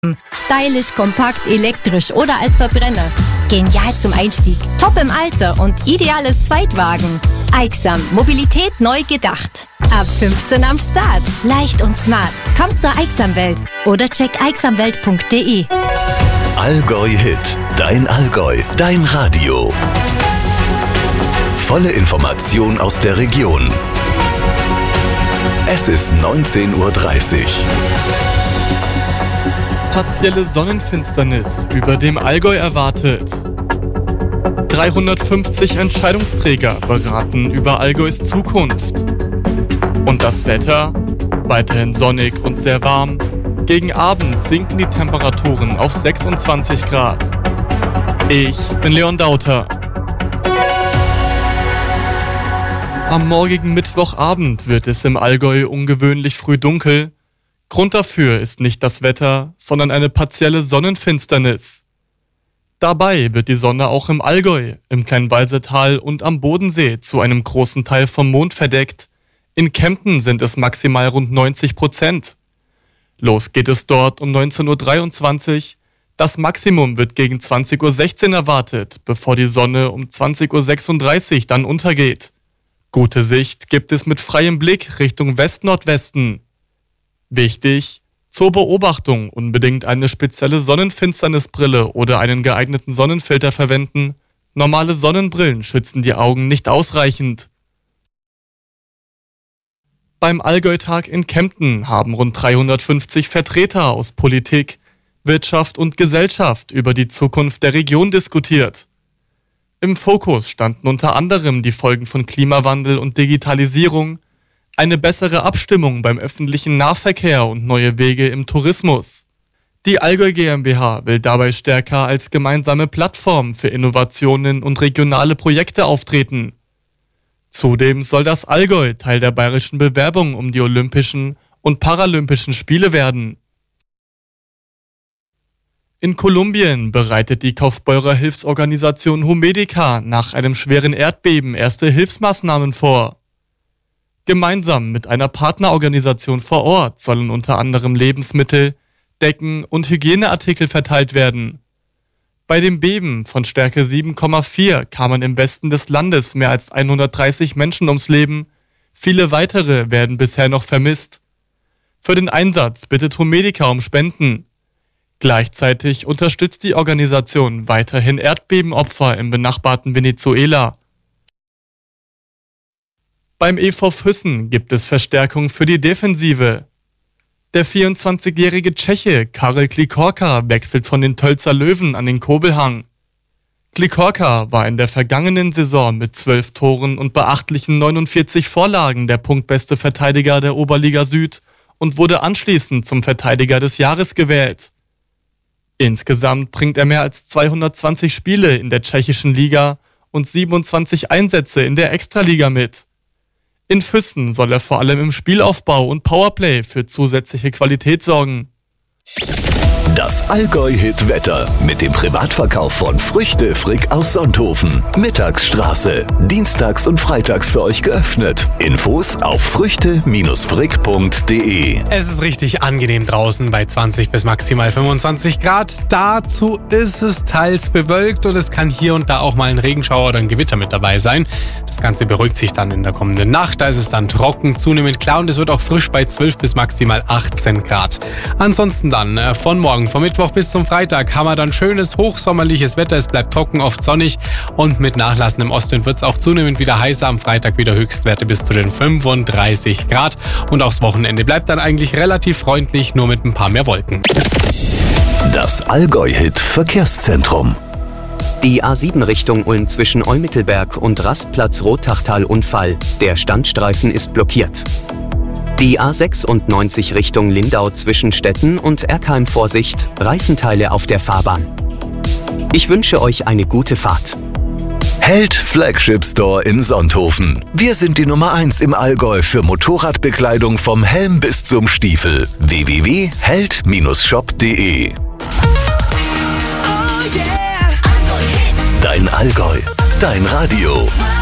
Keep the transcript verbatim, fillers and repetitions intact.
Stylisch, kompakt, elektrisch oder als Verbrenner. Genial zum Einstieg, top im Alter und ideales Zweitwagen. Aixam, Mobilität neu gedacht. Ab fünfzehn am Start. Leicht und smart. Kommt zur Aixam-Welt oder check aixamwelt punkt de. Allgäu Hit. Dein Allgäu. Dein Radio. Volle Information aus der Region. Es ist neunzehn Uhr dreißig. Partielle Sonnenfinsternis über dem Allgäu erwartet. dreihundertfünfzig Entscheidungsträger beraten über Allgäus Zukunft. Und das Wetter? Weiterhin sonnig und sehr warm. Gegen Abend sinken die Temperaturen auf sechsundzwanzig Grad. Ich bin Leon Dauter. Am morgigen Mittwochabend wird es im Allgäu ungewöhnlich früh dunkel. Grund dafür ist nicht das Wetter, sondern eine partielle Sonnenfinsternis. Dabei wird die Sonne auch im Allgäu, im Kleinwalsertal und am Bodensee zu einem großen Teil vom Mond verdeckt. In Kempten sind es maximal rund neunzig Prozent. Los geht es dort um neunzehn Uhr dreiundzwanzig. Das Maximum wird gegen zwanzig Uhr sechzehn erwartet, bevor die Sonne um zwanzig Uhr sechsunddreißig dann untergeht. Gute Sicht gibt es mit freiem Blick Richtung West-Nordwesten. Wichtig, zur Beobachtung unbedingt eine spezielle Sonnenfinsternisbrille oder einen geeigneten Sonnenfilter verwenden. Normale Sonnenbrillen schützen die Augen nicht ausreichend. Beim Allgäu-Tag in Kempten haben rund dreihundertfünfzig Vertreter aus Politik, Wirtschaft und Gesellschaft über die Zukunft der Region diskutiert. Im Fokus standen unter anderem die Folgen von Klimawandel und Digitalisierung, eine bessere Abstimmung beim öffentlichen Nahverkehr und neue Wege im Tourismus. Die Allgäu GmbH will dabei stärker als gemeinsame Plattform für Innovationen und regionale Projekte auftreten. Zudem soll das Allgäu Teil der bayerischen Bewerbung um die Olympischen und Paralympischen Spiele werden. In Kolumbien bereitet die Kaufbeurer Hilfsorganisation Humedica nach einem schweren Erdbeben erste Hilfsmaßnahmen vor. Gemeinsam mit einer Partnerorganisation vor Ort sollen unter anderem Lebensmittel, Decken und Hygieneartikel verteilt werden. Bei dem Beben von Stärke sieben Komma vier kamen im Westen des Landes mehr als hundertdreißig Menschen ums Leben. Viele weitere werden bisher noch vermisst. Für den Einsatz bittet Humedica um Spenden. Gleichzeitig unterstützt die Organisation weiterhin Erdbebenopfer im benachbarten Venezuela. Beim E V Füssen gibt es Verstärkung für die Defensive. Der vierundzwanzigjährige Tscheche Karel Klikorka wechselt von den Tölzer Löwen an den Kobelhang. Klikorka war in der vergangenen Saison mit zwölf Toren und beachtlichen neunundvierzig Vorlagen der punktbeste Verteidiger der Oberliga Süd und wurde anschließend zum Verteidiger des Jahres gewählt. Insgesamt bringt er mehr als zweihundertzwanzig Spiele in der tschechischen Liga und siebenundzwanzig Einsätze in der Extraliga mit. In Füssen soll er vor allem im Spielaufbau und Powerplay für zusätzliche Qualität sorgen. Das Allgäu-Hit-Wetter mit dem Privatverkauf von Früchte Frick aus Sonthofen. Mittagsstraße. Dienstags und freitags für euch geöffnet. Infos auf früchte frick punkt de. Es ist richtig angenehm draußen bei zwanzig bis maximal fünfundzwanzig Grad. Dazu ist es teils bewölkt und es kann hier und da auch mal ein Regenschauer oder ein Gewitter mit dabei sein. Das Ganze beruhigt sich dann in der kommenden Nacht. Da ist es dann trocken, zunehmend klar und es wird auch frisch bei zwölf bis maximal achtzehn Grad. Ansonsten dann äh, von morgen, vom Mittwoch bis zum Freitag, haben wir dann schönes, hochsommerliches Wetter. Es bleibt trocken, oft sonnig und mit nachlassendem Ostwind wird es auch zunehmend wieder heißer. Am Freitag wieder Höchstwerte bis zu den fünfunddreißig Grad. Und auch das Wochenende bleibt dann eigentlich relativ freundlich, nur mit ein paar mehr Wolken. Das Allgäu-Hit Verkehrszentrum. Die A sieben Richtung Ulm zwischen Eumittelberg und Rastplatz Rottachtal Unfall. Der Standstreifen ist blockiert. Die A sechsundneunzig Richtung Lindau zwischen Stetten und Erkheim Vorsicht, Reifenteile auf der Fahrbahn. Ich wünsche euch eine gute Fahrt. Held Flagship Store in Sonthofen. Wir sind die Nummer eins im Allgäu für Motorradbekleidung vom Helm bis zum Stiefel. w w w punkt held shop punkt de. Dein Allgäu, dein Radio.